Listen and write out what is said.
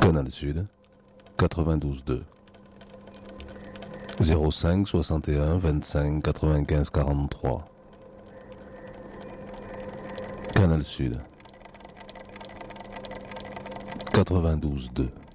Canal Sud, 92.2. 05 61 25 95 43. Canal Sud, 92.2.